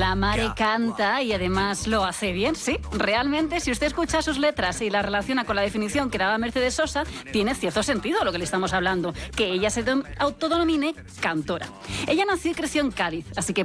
La Mare canta y además lo hace bien, sí. Realmente, si usted escucha sus letras y la relaciona con la definición que daba Mercedes Sosa, tiene cierto sentido lo que le estamos hablando, que ella se autodenomine cantora. Ella nació y creció en Cádiz, así que